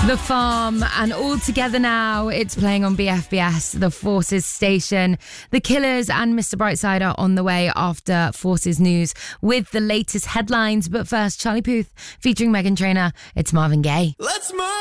The Farm and All Together Now. It's playing on BFBS, the Forces station. The Killers and Mr. Brightside are on the way after Forces News with the latest headlines. But first, Charlie Puth featuring Meghan Trainor. It's Marvin Gaye. Let's move!